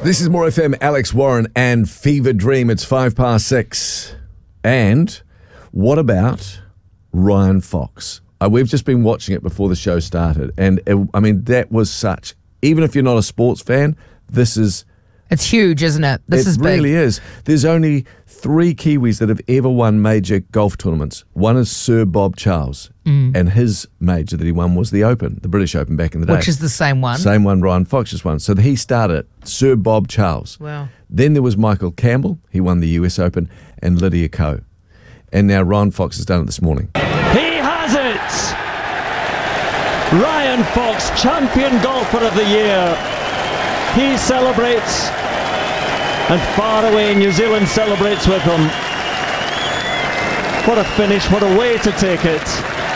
This is More FM, Alex Warren and Fever Dream. It's 6:05. And what about Ryan Fox? We've just been watching it before the show started. And that was such, even if you're not a sports fan, it's huge, isn't it? This is big. It really is. There's only 3 Kiwis that have ever won major golf tournaments. One is Sir Bob Charles, and his major that he won was the Open, the British Open back in the day. Which is the same one. Same one Ryan Fox just won. So he started Sir Bob Charles. Wow. Then there was Michael Campbell. He won the US Open, and Lydia Ko. And now Ryan Fox has done it this morning. He has it! Ryan Fox, champion golfer of the year. He celebrates, and far away New Zealand celebrates with him. What a finish, what a way to take it.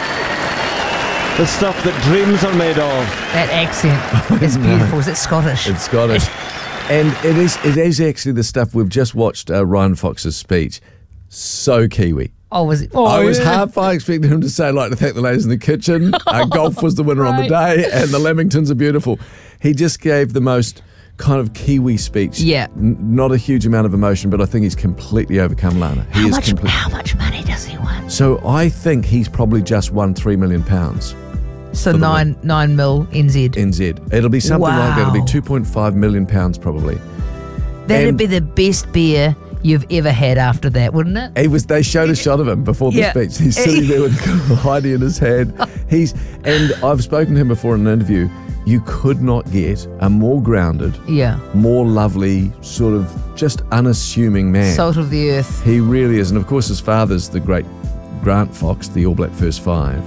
The stuff that dreams are made of. That accent is beautiful. Is it Scottish? It's Scottish. And it is actually the stuff we've just watched Ryan Fox's speech. So Kiwi. Oh, was it? I was half-I expected him to say, I'd like to thank the ladies in the kitchen. Golf was the winner on the day, and the Lamingtons are beautiful. He just gave the most kind of Kiwi speech. Yeah. Not a huge amount of emotion, but I think he's completely overcome Lana. How much money does he want? So I think he's probably just won £3 million. So 9 mil NZ. NZ. It'll be something like that. It'll be £2.5 million probably. That'd be the best beer you've ever had after that, wouldn't it? They showed a shot of him before the speech. He's sitting there with Heidi in his hand. And I've spoken to him before in an interview. You could not get a more grounded, more lovely, sort of just unassuming man. Salt of the earth. He really is. And of course his father's the great Grant Fox, the All Black First Five.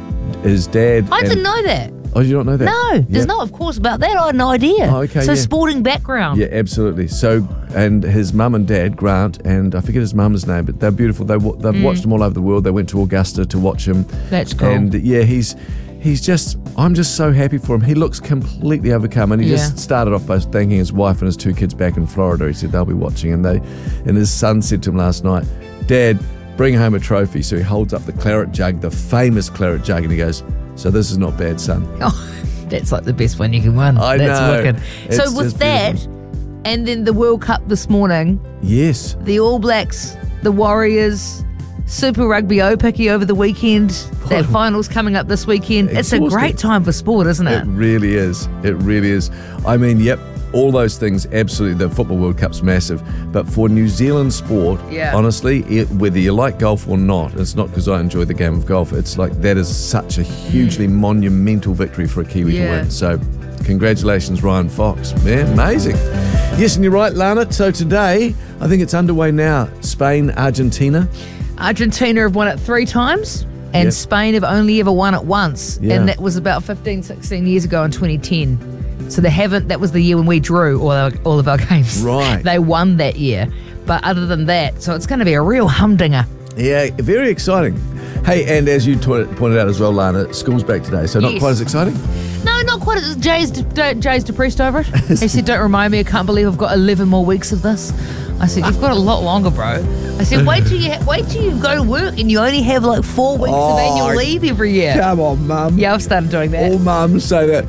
His dad... I didn't know that. Oh, you don't know that? No, there's not, of course, about that. I had no idea. Oh, okay, so sporting background. Yeah, absolutely. So, and his mum and dad, Grant, and I forget his mum's name, but they're beautiful. They've watched him all over the world. They went to Augusta to watch him. That's cool. And he's just, I'm just so happy for him. He looks completely overcome. And he just started off by thanking his wife and his 2 kids back in Florida. He said they'll be watching. And his son said to him last night, Dad, bring home a trophy. So he holds up the claret jug, the famous claret jug, and he goes, so this is not bad, son. Oh, that's like the best one you can win. That's know. Wicked. So with that, and then the World Cup this morning. Yes. The All Blacks, the Warriors, Super Rugby Aupiki over the weekend. That final's coming up this weekend. It's a great time for sport, isn't it? It really is. It really is. I mean, all those things, absolutely. The Football World Cup's massive. But for New Zealand sport, honestly, whether you like golf or not, it's not because I enjoy the game of golf. It's like that is such a hugely monumental victory for a Kiwi to win. So congratulations, Ryan Fox. Man, amazing. Yes, and you're right, Lana. So today, I think it's underway now. Spain, Argentina. Argentina have won it 3 times. And Spain have only ever won it once. And that was about 15, 16 years ago in 2010. So that was the year when we drew all of our games. Right. They won that year. But other than that, so it's going to be a real humdinger. Yeah, very exciting. Hey, and as you pointed out as well, Lana, school's back today, so not quite as exciting? No, not quite. Jay's depressed over it. He said, don't remind me, I can't believe I've got 11 more weeks of this. I said, you've got a lot longer, bro. I said, wait till you go to work and you only have like 4 weeks of annual leave every year. Come on, Mum. Yeah, I've started doing that. All mums say that.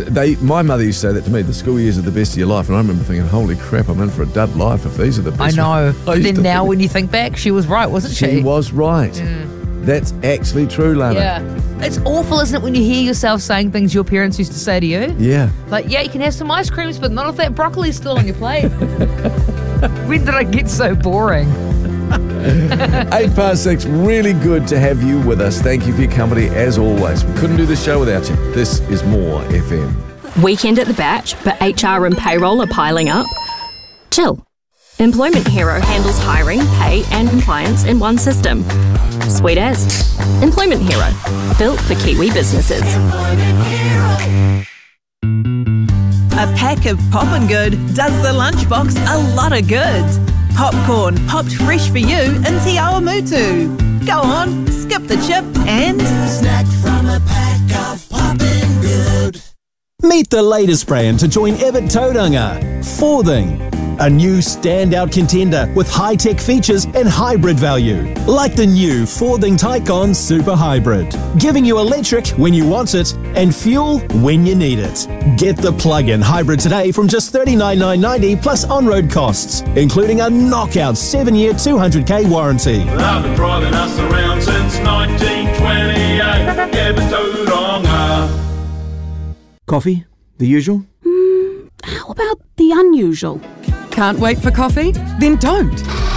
My mother used to say that to me, the school years are the best of your life, and I remember thinking, holy crap, I'm in for a dud life if these are the best. I know. But then now when you think back, she was right, wasn't she? She was right. That's actually true, Lana. Yeah. It's awful, isn't it, when you hear yourself saying things your parents used to say to you? Yeah. Like, you can have some ice creams, but not if that broccoli's still on your plate. When did I get so boring? 6:08, really good to have you with us. Thank you for your company, as always. We couldn't do this show without you. This is More FM. Weekend at the Batch, but HR and payroll are piling up? Chill. Employment Hero handles hiring, pay and compliance in one system. Sweet as. Employment Hero. Built for Kiwi businesses. A pack of Poppin' Good does the lunchbox a lot of good. Popcorn popped fresh for you in Te Awamutu. Go on, skip the chip and... snack from a pack of Poppin' Good. Meet the latest brand to join Ibbot Tauranga. Forthing. A new standout contender with high-tech features and hybrid value. Like the new Ford Taycan Super Hybrid. Giving you electric when you want it and fuel when you need it. Get the plug-in hybrid today from just $39,990 plus on-road costs, including a knockout 7-year 200k warranty. I've been driving us around since 1928. Yeah, but too long. Coffee? The usual? How about the unusual? Can't wait for coffee? Then don't.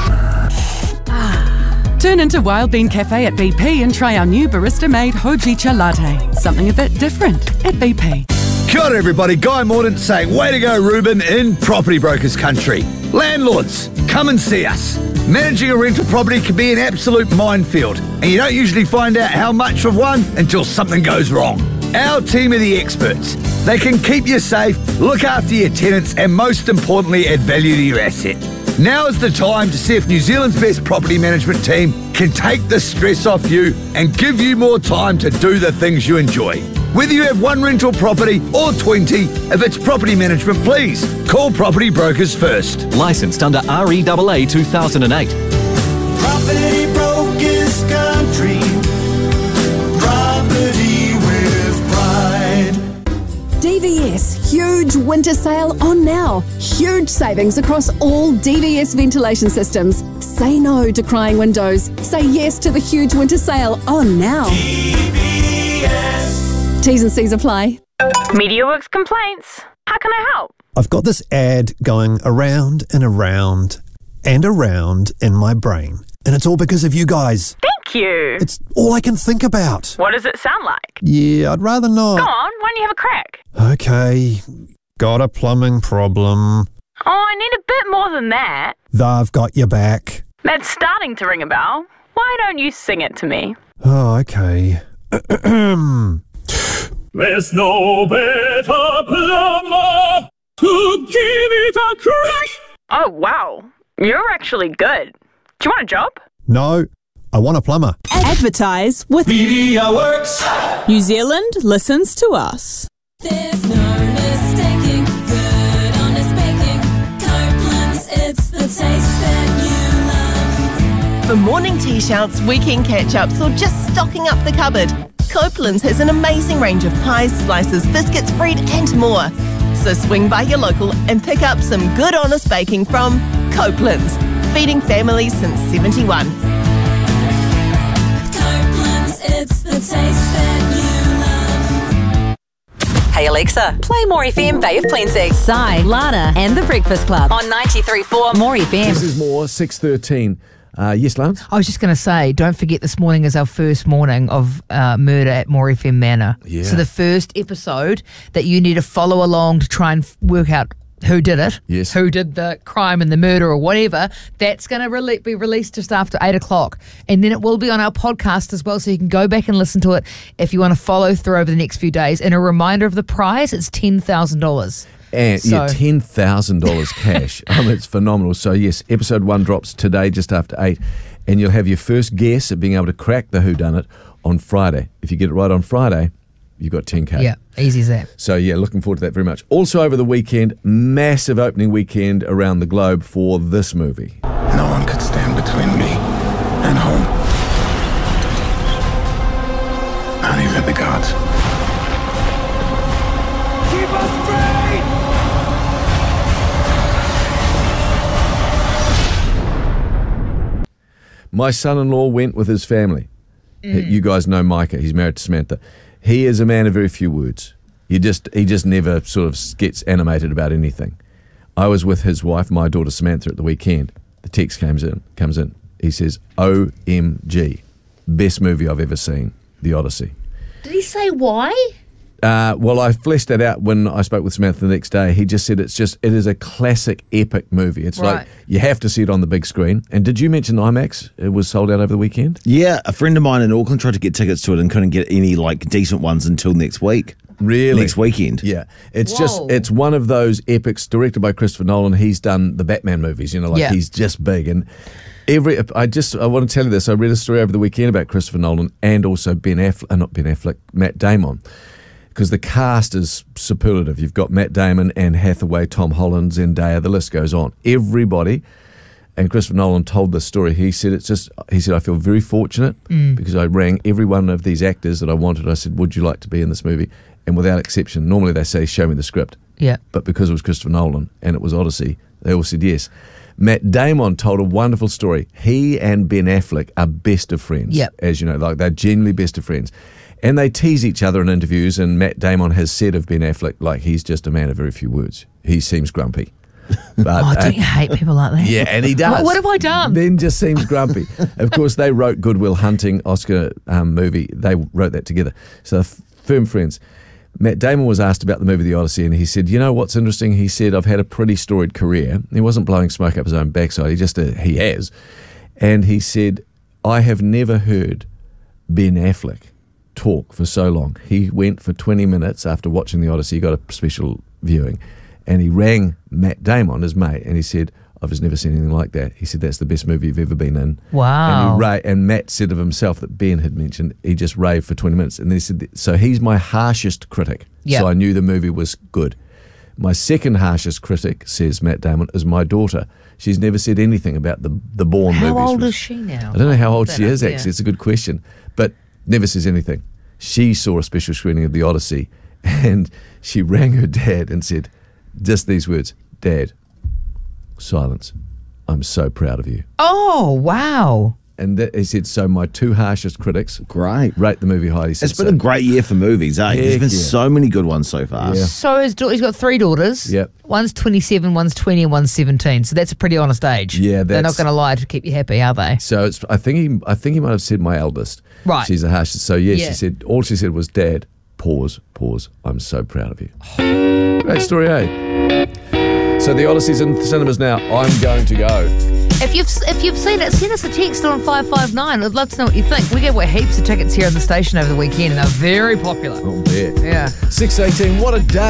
Turn into Wild Bean Cafe at BP and try our new barista-made Hojicha latte. Something a bit different at BP. Kia ora everybody, Guy Mordaunt saying, way to go Ruben in Property Brokers Country. Landlords, come and see us. Managing a rental property can be an absolute minefield, and you don't usually find out how much of one until something goes wrong. Our team are the experts. They can keep you safe, look after your tenants, and most importantly, add value to your asset. Now is the time to see if New Zealand's best property management team can take the stress off you and give you more time to do the things you enjoy. Whether you have one rental property or 20, if it's property management, please call Property Brokers first. Licensed under REAA 2008. Property Brokers Country. Property with pride. DVS huge winter sale on now. Huge savings across all DVS ventilation systems. Say no to crying windows. Say yes to the huge winter sale on now. DVS. T's and C's apply. MediaWorks complaints. How can I help? I've got this ad going around and around and around in my brain. And it's all because of you guys. Thank you. It's all I can think about. What does it sound like? Yeah, I'd rather not. Go on, why don't you have a crack? Okay, got a plumbing problem. Oh, I need a bit more than that. They've got your back. That's starting to ring a bell. Why don't you sing it to me? Oh, okay. There's no better plumber to give it a crack. Oh, wow. You're actually good. Do you want a job? No, I want a plumber. Advertise with MediaWorks. New Zealand listens to us. There's no mistaking good, honest baking. Copeland's, it's the taste that you love. For morning tea shouts, weekend catch-ups, or just stocking up the cupboard, Copeland's has an amazing range of pies, slices, biscuits, bread and more. So swing by your local and pick up some good honest baking from Copeland's, feeding families since 71. Copeland's, it's the taste that you love. Hey Alexa, play More FM Bay of Plenty. Sai, Lana and The Breakfast Club on 93.4 More FM. This is More, 6:13. Yes, Lance? I was just going to say, don't forget this morning is our first morning of Murder at More FM Manor. Yeah. So the first episode that you need to follow along to try and work out who did it, yes, who did the crime and the murder or whatever, that's going to be released just after 8 o'clock. And then it will be on our podcast as well, so you can go back and listen to it if you want to follow through over the next few days. And a reminder of the prize, it's $10,000. And So- yeah, $10,000 cash. It's phenomenal. So yes, episode 1 drops today just after 8, and you'll have your first guess at being able to crack the whodunit on Friday. If you get it right on Friday, you've got 10K. Yeah, easy as that. So yeah, looking forward to that very much. Also over the weekend, massive opening weekend around the globe for this movie. No one could stand between me and home. Not even the gods. Keep us straight. My son-in-law went with his family. You guys know Micah. He's married to Samantha. He is a man of very few words. He just never sort of gets animated about anything. I was with his wife, my daughter Samantha, at the weekend. The text comes in. He says, OMG, best movie I've ever seen, The Odyssey. Did he say why? Well, I fleshed that out when I spoke with Samantha the next day. He just said it is a classic epic movie. It's like you have to see it on the big screen. And did you mention IMAX? It was sold out over the weekend? Yeah, a friend of mine in Auckland tried to get tickets to it and couldn't get any decent ones until next week. Really? Next weekend. Yeah. It's one of those epics directed by Christopher Nolan. He's done the Batman movies, he's just big. And I want to tell you this. I read a story over the weekend about Christopher Nolan and also Matt Damon. because the cast is superlative. You've got Matt Damon, Anne Hathaway, Tom Holland, Zendaya, the list goes on. Everybody. And Christopher Nolan told this story. He said, I feel very fortunate because I rang every one of these actors that I wanted. I said, would you like to be in this movie? And without exception, normally they say, show me the script. Yeah. But because it was Christopher Nolan and it was Odyssey, they all said yes. Matt Damon told a wonderful story. He and Ben Affleck are best of friends. Yep. As you know, like they're genuinely best of friends. And they tease each other in interviews, and Matt Damon has said of Ben Affleck, like, he's just a man of very few words. He seems grumpy. But, don't you hate people like that? Yeah, and he does. What have I done? Ben just seems grumpy. Of course, they wrote Good Will Hunting, Oscar movie. They wrote that together. So firm friends. Matt Damon was asked about the movie The Odyssey, and he said, you know what's interesting? He said, I've had a pretty storied career. He wasn't blowing smoke up his own backside. He has. And he said, I have never heard Ben Affleck talk for so long. He went for 20 minutes after watching The Odyssey. He got a special viewing. And he rang Matt Damon, his mate, and he said, I've just never seen anything like that. He said, that's the best movie you've ever been in. Wow. And Matt said of himself that Ben had mentioned he just raved for 20 minutes. And then he said, so he's my harshest critic. Yep. So I knew the movie was good. My second harshest critic, says Matt Damon, is my daughter. She's never said anything about the Bourne movies. How old is she now? I don't know how old she is, Yeah. actually. It's a good question. But never says anything. She saw a special screening of The Odyssey, and she rang her dad and said, just these words, Dad, silence. I'm so proud of you. Oh, wow. And he said, so my two harshest critics rate the movie high. He said, It's been a great year for movies, eh? There's been so many good ones so far. Yeah. So he's got three daughters. Yep. One's 27, one's 20, and one's 17. So that's a pretty honest age. Yeah, they're not that's- going to lie to keep you happy, are they? So it's, I think he might have said my eldest. Right. She's the harshest. So yeah, Yeah. she said, all she said was, Dad, pause. I'm so proud of you. Great story, eh? So the Odyssey's in cinemas now. I'm going to go. If you've seen it, send us a text on 559. I'd love to know what you think. We gave away heaps of tickets here in the station over the weekend, and they're very popular. I'll bet. Yeah. 6:18, what a day.